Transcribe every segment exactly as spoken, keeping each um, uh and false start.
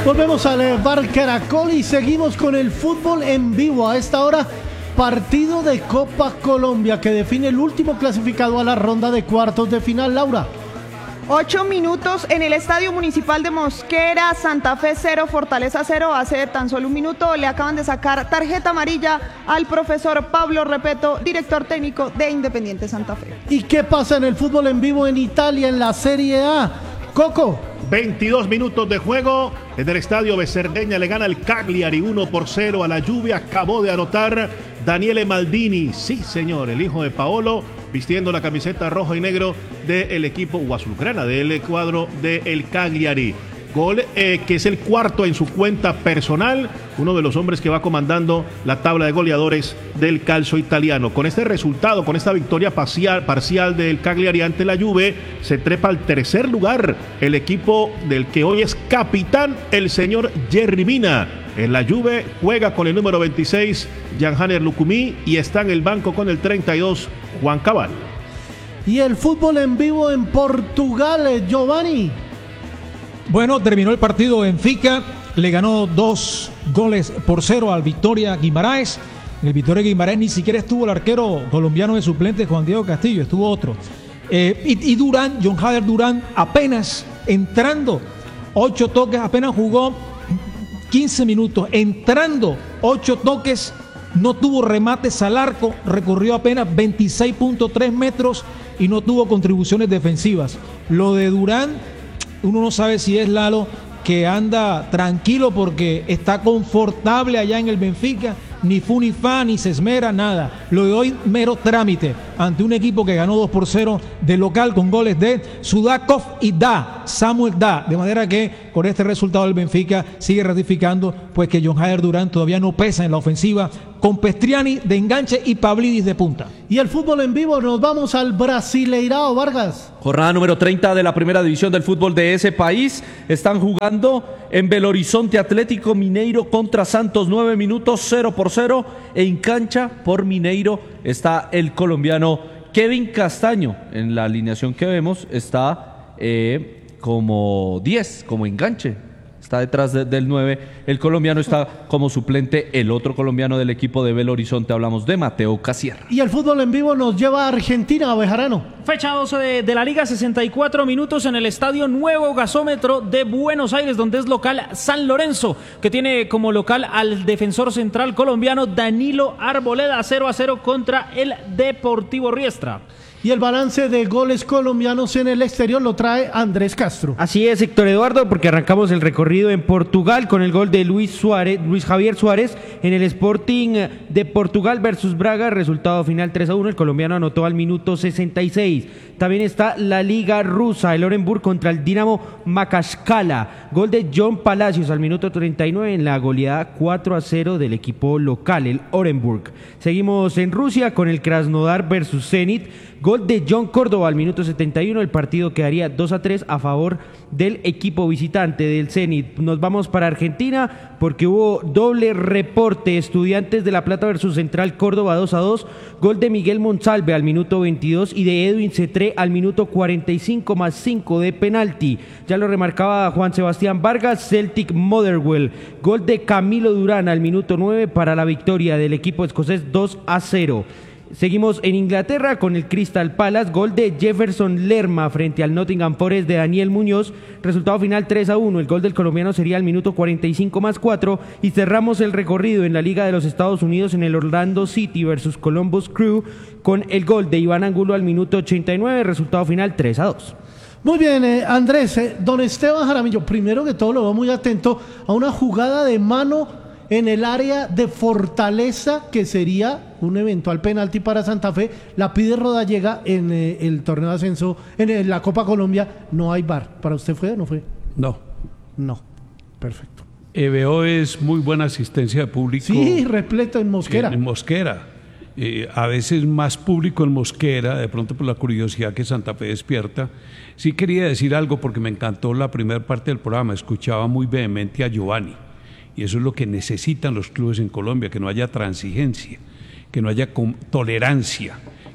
Volvemos al Bar Caracol y seguimos con el fútbol en vivo. A esta hora, partido de Copa Colombia que define el último clasificado a la ronda de cuartos de final. Laura. Ocho minutos en el Estadio Municipal de Mosquera, Santa Fe cero, Fortaleza cero. Hace tan solo un minuto le acaban de sacar tarjeta amarilla al profesor Pablo Repeto, director técnico de Independiente Santa Fe. ¿Y qué pasa en el fútbol en vivo en Italia, en la Serie A? Coco. veintidós minutos de juego en el Estadio Becerdeña, le gana el Cagliari uno por cero a la Juve. Acabó de anotar Daniele Maldini, sí señor, el hijo de Paolo, vistiendo la camiseta rojo y negro del equipo o azulgrana del cuadro del Cagliari. Gol eh, que es el cuarto en su cuenta personal, uno de los hombres que va comandando la tabla de goleadores del calcio italiano. Con este resultado, con esta victoria parcial, parcial del Cagliari ante la Juve, se trepa al tercer lugar el equipo del que hoy es capitán, el señor Jerry Mina. En la Juve juega con el número veintiséis, Gianhanner Lucumí, y está en el banco con el treinta y dos, Juan Cabal. Y el fútbol en vivo en Portugal, Giovanni. Bueno, terminó el partido. Benfica le ganó dos goles por cero al Victoria Guimaraes. El Victoria Guimaraes ni siquiera estuvo el arquero colombiano de suplente Juan Diego Castillo, estuvo otro. Eh, y, y Durán, John Hader Durán, apenas entrando, ocho toques, apenas jugó quince minutos, entrando ocho toques, no tuvo remates al arco, recorrió apenas veintiséis punto tres metros y no tuvo contribuciones defensivas. Lo de Durán, uno no sabe si es Lalo que anda tranquilo porque está confortable allá en el Benfica, ni fu ni fa, ni se esmera, nada. Lo de hoy, mero trámite ante un equipo que ganó dos por cero de local con goles de Sudakov y Da, Samuel Da. De manera que con este resultado el Benfica sigue ratificando pues que John Hader Durán todavía no pesa en la ofensiva, con Pestriani de enganche y Pavlidis de punta. Y el fútbol en vivo, nos vamos al Brasileirao, Vargas. Jornada número treinta de la primera división del fútbol de ese país. Están jugando en Belo Horizonte Atlético Mineiro contra Santos, nueve minutos, cero por cero. En cancha por Mineiro está el colombiano Kevin Castaño. En la alineación que vemos está eh, como diez, como enganche. Está detrás de, del nueve, el colombiano está como suplente, el otro colombiano del equipo de Belo Horizonte, hablamos de Mateo Casierra. Y el fútbol en vivo nos lleva a Argentina, Bejarano. Fecha doce de, de la Liga, sesenta y cuatro minutos en el Estadio Nuevo Gasómetro de Buenos Aires, donde es local San Lorenzo, que tiene como local al defensor central colombiano Danilo Arboleda, cero a cero contra el Deportivo Riestra. Y el balance de goles colombianos en el exterior lo trae Andrés Castro. Así es, Héctor Eduardo, porque arrancamos el recorrido en Portugal con el gol de Luis Suárez, Luis Javier Suárez en el Sporting de Portugal versus Braga, resultado final tres a uno, el colombiano anotó al minuto sesenta y seis. También está la Liga Rusa, el Orenburg contra el Dinamo Makashkala, gol de John Palacios al minuto treinta y nueve en la goleada cuatro a cero del equipo local, el Orenburg. Seguimos en Rusia con el Krasnodar versus Zenit, gol de John Córdoba al minuto setenta y uno, el partido quedaría dos a tres a favor del equipo visitante del Zenit. Nos vamos para Argentina porque hubo doble reporte, Estudiantes de La Plata versus Central Córdoba dos a dos, gol de Miguel Monsalve al minuto veintidós y de Edwin Cetré al minuto cuarenta y cinco más cinco de penalti. Ya lo remarcaba Juan Sebastián Vargas, Celtic Motherwell, gol de Camilo Durán al minuto nueve para la victoria del equipo escocés dos a cero. Seguimos en Inglaterra con el Crystal Palace, gol de Jefferson Lerma frente al Nottingham Forest de Daniel Muñoz, resultado final tres a uno, el gol del colombiano sería al minuto cuarenta y cinco más cuatro, y cerramos el recorrido en la Liga de los Estados Unidos en el Orlando City versus Columbus Crew con el gol de Iván Angulo al minuto ochenta y nueve, resultado final tres a dos. Muy bien, eh, Andrés, eh, don Esteban Jaramillo, primero que todo lo veo muy atento a una jugada de mano en el área de Fortaleza, que sería un eventual penalti para Santa Fe. La pide Rodallega en eh, el torneo de ascenso, en eh, la Copa Colombia. No hay V A R. ¿Para usted fue o no fue? No. No. Perfecto. E B O es muy buena asistencia de público. Sí, repleto en Mosquera. En, en Mosquera. Eh, a veces más público en Mosquera, de pronto por la curiosidad que Santa Fe despierta. Sí quería decir algo porque me encantó la primera parte del programa. Escuchaba muy vehemente a Giovanni. Y eso es lo que necesitan los clubes en Colombia, que no haya transigencia, que no haya tolerancia,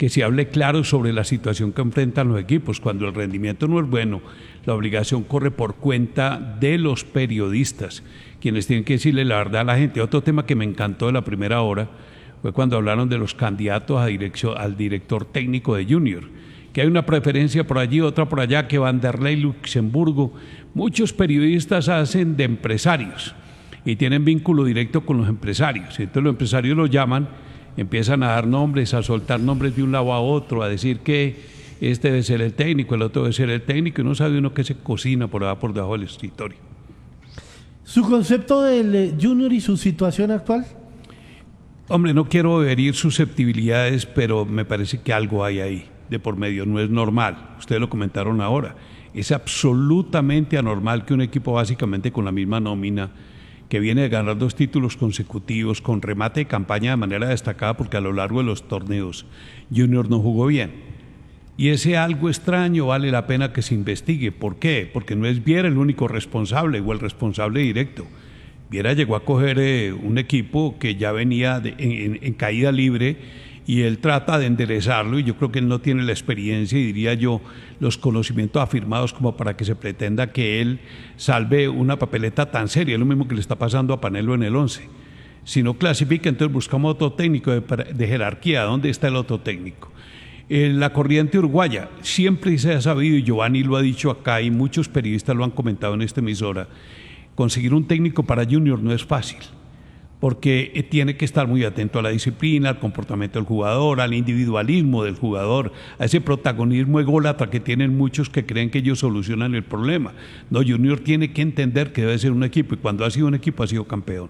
que se hable claro sobre la situación que enfrentan los equipos. Cuando el rendimiento no es bueno, la obligación corre por cuenta de los periodistas, quienes tienen que decirle la verdad a la gente. Otro tema que me encantó de la primera hora fue cuando hablaron de los candidatos a dirección, al director técnico de Junior, que hay una preferencia por allí, otra por allá, que Vanderlei Luxemburgo. Muchos periodistas hacen de empresarios y tienen vínculo directo con los empresarios. Entonces los empresarios los llaman, empiezan a dar nombres, a soltar nombres de un lado a otro, a decir que este debe ser el técnico, el otro debe ser el técnico, y no sabe uno qué se cocina por abajo, por debajo del escritorio. ¿Su concepto del eh, Junior y su situación actual? Hombre, no quiero herir susceptibilidades, pero me parece que algo hay ahí de por medio, no es normal. Ustedes lo comentaron ahora. Es absolutamente anormal que un equipo básicamente con la misma nómina, que viene de ganar dos títulos consecutivos, con remate de campaña de manera destacada, porque a lo largo de los torneos Junior no jugó bien. Y ese algo extraño vale la pena que se investigue. ¿Por qué? Porque no es Viera el único responsable o el responsable directo. Viera llegó a coger eh, un equipo que ya venía de, en, en, en caída libre, y él trata de enderezarlo, y yo creo que él no tiene la experiencia y diría yo los conocimientos afirmados como para que se pretenda que él salve una papeleta tan seria. Es lo mismo que le está pasando a Panelo en el once. Si no clasifica, entonces buscamos otro técnico de, de jerarquía. ¿Dónde está el otro técnico? En la corriente uruguaya siempre se ha sabido, y Giovanni lo ha dicho acá y muchos periodistas lo han comentado en esta emisora, conseguir un técnico para Junior no es fácil, porque tiene que estar muy atento a la disciplina, al comportamiento del jugador, al individualismo del jugador, a ese protagonismo ególatra que tienen muchos que creen que ellos solucionan el problema. No, Junior tiene que entender que debe ser un equipo, y cuando ha sido un equipo ha sido campeón.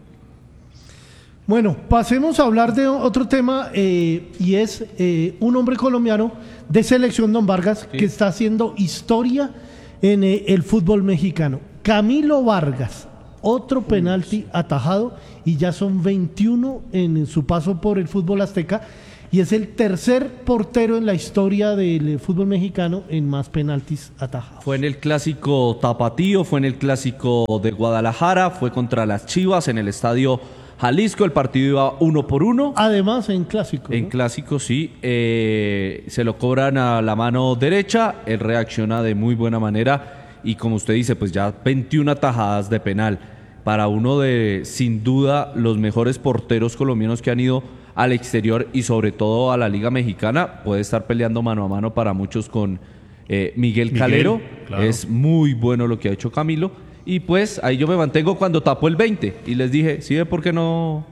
Bueno, pasemos a hablar de otro tema, eh, y es eh, un hombre colombiano de selección, don Vargas, sí, que está haciendo historia en eh, el fútbol mexicano. Camilo Vargas. Otro penalti atajado, y ya son veintiuno en su paso por el fútbol azteca, y es el tercer portero en la historia del fútbol mexicano en más penaltis atajados. Fue en el clásico tapatío, fue en el clásico de Guadalajara, fue contra las Chivas en el estadio Jalisco, el partido iba uno por uno. Además en clásico. En ¿no? clásico, sí, eh, se lo cobran a la mano derecha, él reacciona de muy buena manera. Y como usted dice, pues ya veintiuna atajadas de penal para uno de, sin duda, los mejores porteros colombianos que han ido al exterior y sobre todo a la Liga Mexicana. Puede estar peleando mano a mano para muchos con eh, Miguel, Miguel Calero. Claro. Es muy bueno lo que ha hecho Camilo. Y pues ahí yo me mantengo cuando tapó el veinte. Y les dije, ¿sí ve por qué no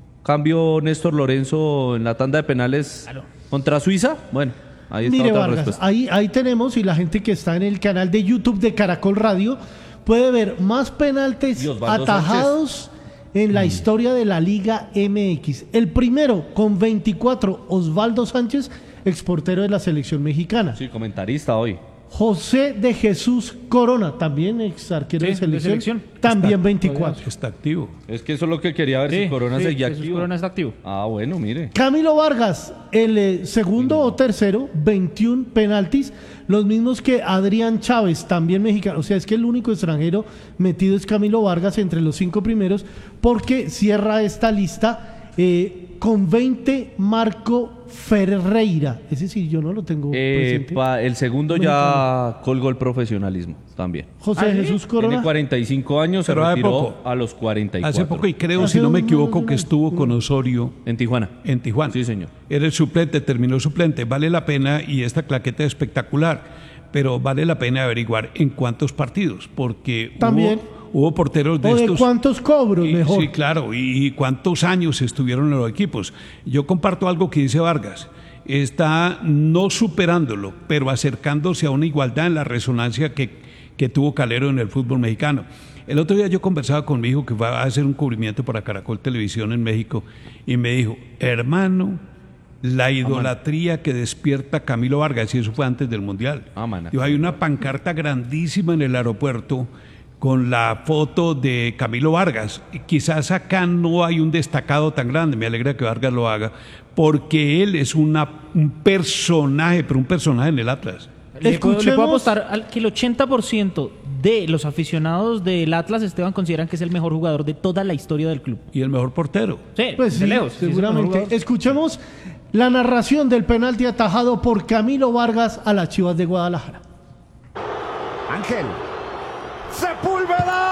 cambió Néstor Lorenzo en la tanda de penales claro. contra Suiza? Bueno. Ahí está. Mire, otra Vargas, respuesta. ahí, ahí tenemos, y la gente que está en el canal de YouTube de Caracol Radio puede ver más penaltis atajados Sánchez. en la mm. historia de la Liga M X. El primero con veinticuatro, Osvaldo Sánchez, exportero de la selección mexicana. Sí, comentarista hoy. José de Jesús Corona, también ex arquero sí, de, selección, de selección, también está, veinticuatro. Está activo. Es que eso es lo que quería ver, sí, si Corona sí, seguía Jesús activo. Corona está activo. Ah, bueno, mire. Camilo Vargas, el eh, segundo sí, no. o tercero, veintiún penaltis, los mismos que Adrián Chávez, también mexicano. O sea, es que el único extranjero metido es Camilo Vargas entre los cinco primeros, porque cierra esta lista eh, con veinte Marco Ferreira. Ese sí, yo no lo tengo eh, presente. Pa, el segundo Mexicano. Ya colgó el profesionalismo también. José ¿Ah, Jesús Corona. Tiene cuarenta y cinco años, se Pero retiró poco. a los cuarenta y cuatro. Hace poco, y creo, Hace si no me equivoco, que estuvo con Osorio. En Tijuana. En Tijuana. Sí, señor. Era el suplente, terminó suplente. Vale la pena, y esta claqueta es espectacular, pero vale la pena averiguar en cuántos partidos, porque también hubo... Hubo porteros de o de estos. ¿Cuántos cobros, y, mejor? Sí, claro, y, y cuántos años estuvieron en los equipos. Yo comparto algo que dice Vargas. Está no superándolo, pero acercándose a una igualdad en la resonancia que, que tuvo Calero en el fútbol mexicano. El otro día yo conversaba con mi hijo que va a hacer un cubrimiento para Caracol Televisión en México, y me dijo, hermano, la idolatría ah, que despierta Camilo Vargas, y eso fue antes del Mundial. Ah, Dijo, hay una pancarta grandísima en el aeropuerto con la foto de Camilo Vargas. Quizás acá no hay un destacado tan grande, me alegra que Vargas lo haga, porque él es una, un personaje, pero un personaje en el Atlas. Le puedo, le puedo apostar al que el ochenta por ciento de los aficionados del Atlas, Esteban, consideran que es el mejor jugador de toda la historia del club. Y el mejor portero. Sí, pues de sí, lejos. seguramente. Sí, Escuchemos la narración del penalti atajado por Camilo Vargas a las Chivas de Guadalajara. Ángel. Sepúlveda.